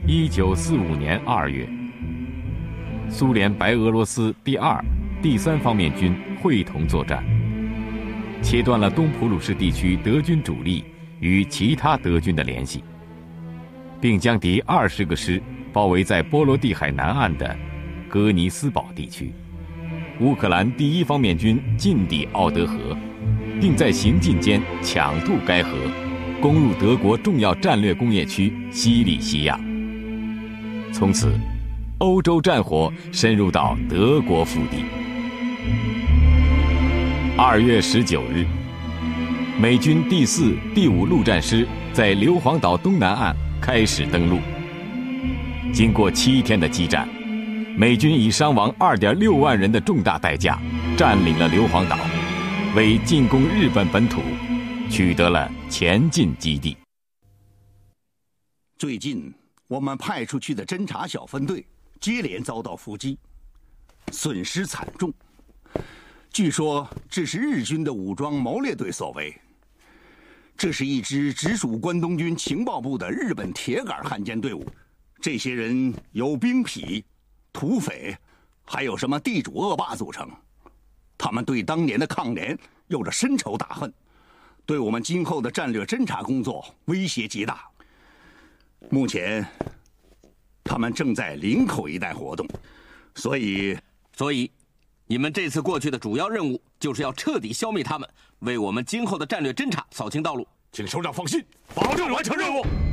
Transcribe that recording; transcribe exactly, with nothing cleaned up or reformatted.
一九四五年二月，苏联白俄罗斯第二、第三方面军会同作战，切断了东普鲁士地区德军主力与其他德军的联系，并将敌二十个师包围在波罗的海南岸的戈尼斯堡地区。乌克兰第一方面军进抵奥德河，并在行进间抢渡该河，攻入德国重要战略工业区西里西亚。从此，欧洲战火深入到德国腹地。二月十九日，美军第四、第五陆战师在硫磺岛东南岸开始登陆。经过七天的激战，美军以伤亡二点六万人的重大代价占领了硫磺岛，为进攻日本本土取得了前进基地。 最近我们派出去的侦察小分队接连遭到伏击，损失惨重。据说这是日军的武装谋略队所为。这是一支直属关东军情报部的日本铁杆汉奸队伍，这些人由兵痞、土匪，还有什么地主恶霸组成。他们对当年的抗联有着深仇大恨，对我们今后的战略侦察工作威胁极大。目前，他们正在林口一带活动，所以， 所以，你们这次过去的主要任务就是要彻底消灭他们，为我们今后的战略侦察扫清道路。 请首长放心，保证完成任务。